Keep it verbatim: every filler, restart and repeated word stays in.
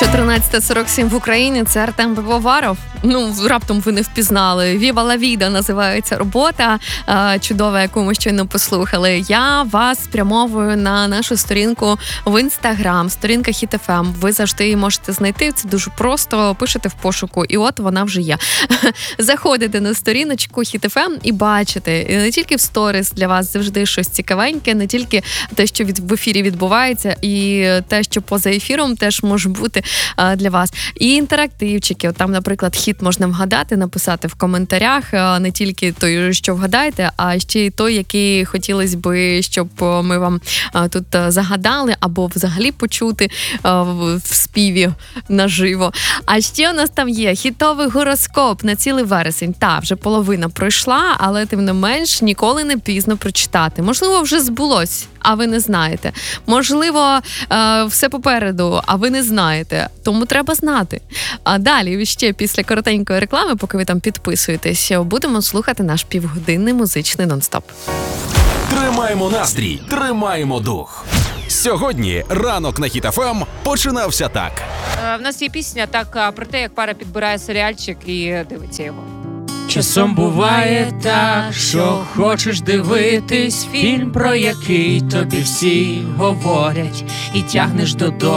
чотирнадцята сорок сім в Україні. Це Артем Пивоваров. Ну, раптом ви не впізнали. «Віва ла віда» називається робота, чудова, яку ми щойно послухали. Я вас спрямовую на нашу сторінку в Інстаграм, сторінка Хіт еф ем. Ви завжди її можете знайти. Це дуже просто. Пишете в пошуку, і от вона вже є. Заходите на сторіночку Хіт еф ем і бачите. Не тільки в сторіс для вас завжди щось цікавеньке, не тільки те, що в ефірі відбувається, і те, що поза ефіром теж може бути для вас. І інтерактивчики. От там, наприклад, хіт можна вгадати, написати в коментарях. Не тільки той, що вгадаєте, а ще й той, який хотілося би, щоб ми вам тут загадали або взагалі почути в співі наживо. А ще у нас там є хітовий гороскоп на цілий вересень. Та, вже половина пройшла, але тим не менш ніколи не пізно прочитати. Можливо, вже збулось, а ви не знаєте. Можливо, все попереду, а ви не знаєте. Тому треба знати. А далі, ще після коротенької реклами, поки ви там підписуєтесь, будемо слухати наш півгодинний музичний нон-стоп. Тримаємо настрій, тримаємо дух. Сьогодні ранок на Хіт еф ем починався так. В нас є пісня так про те, як пара підбирає серіальчик і дивиться його. Часом буває так, що хочеш дивитись фільм, про який тобі всі говорять, і тягнеш додому.